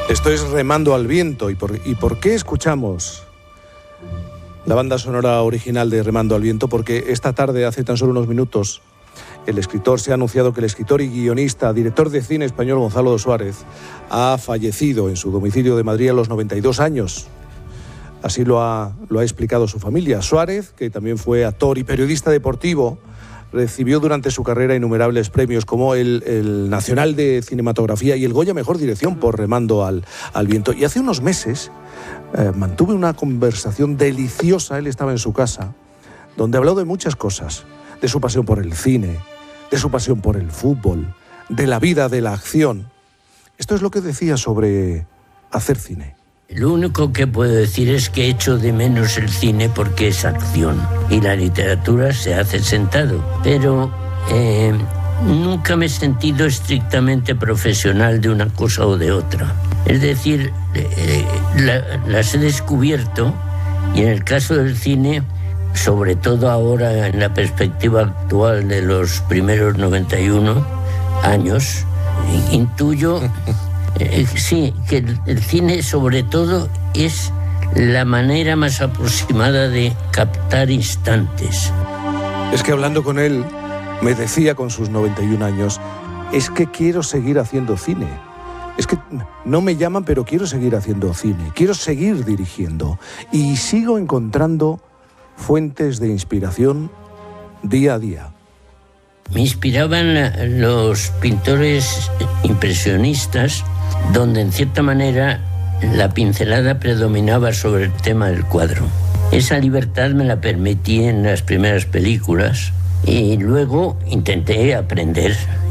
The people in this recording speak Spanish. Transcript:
Esto es Remando al Viento. ¿Y por qué escuchamos la banda sonora original de Remando al Viento? Porque esta tarde, hace tan solo unos minutos, se ha anunciado que el escritor y guionista, director de cine español Gonzalo Suárez, ha fallecido en su domicilio de Madrid a los 92 años. Así lo ha explicado su familia. Suárez, que también fue actor y periodista deportivo, recibió durante su carrera innumerables premios como el Nacional de Cinematografía y el Goya Mejor Dirección por Remando al Viento. Y hace unos meses mantuve una conversación deliciosa, él estaba en su casa, donde habló de muchas cosas, de su pasión por el cine, de su pasión por el fútbol, de la vida, de la acción. Esto es lo que decía sobre hacer cine. Lo único que puedo decir es que echo de menos el cine porque es acción y la literatura se hace sentado, pero nunca me he sentido estrictamente profesional de una cosa o de otra. Es decir, las he descubierto y en el caso del cine, sobre todo ahora en la perspectiva actual de los primeros 91 años, intuyo... sí, que el cine sobre todo es la manera más aproximada de captar instantes. Es que hablando con él, me decía con sus 91 años, es que quiero seguir haciendo cine. Es que no me llaman, pero quiero seguir haciendo cine. Quiero seguir dirigiendo. Y sigo encontrando fuentes de inspiración día a día. Me inspiraban los pintores impresionistas, donde en cierta manera la pincelada predominaba sobre el tema del cuadro. Esa libertad me la permití en las primeras películas y luego intenté aprender